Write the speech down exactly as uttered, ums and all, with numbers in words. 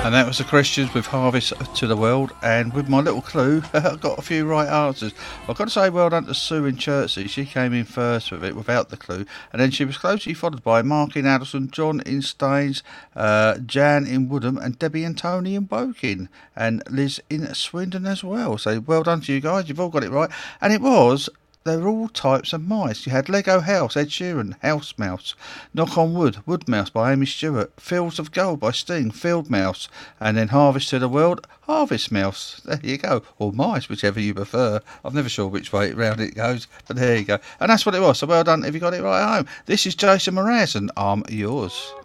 And that was the Christians with Harvest to the World. And with my little clue, I got a few right answers. I've got to say well done to Sue in Chertsey. She came in first with it without the clue. And then she was closely followed by Mark in Addleston, John in Staines, uh, Jan in Woodham, and Debbie and Tony in Woking. And Liz in Swindon as well. So well done to you guys. You've all got it right. And it was... they were all types of mice. You had Lego House, Ed Sheeran, House Mouse, Knock on Wood, Wood Mouse by Amy Stewart, Fields of Gold by Sting, Field Mouse, and then Harvest to the World, Harvest Mouse. There you go. Or mice, whichever you prefer. I'm never sure which way round it goes, but there you go. And that's what it was. So well done if you got it right at home. This is Jason Mraz and I'm yours.